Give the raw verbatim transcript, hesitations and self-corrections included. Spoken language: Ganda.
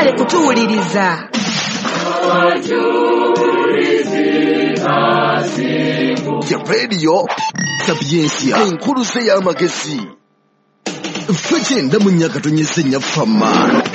mwagale kutuwuliriza. Ya radio Sapiensia enkulu y'amagezi ffe gyenda mu nnyaka tonyesenya fama.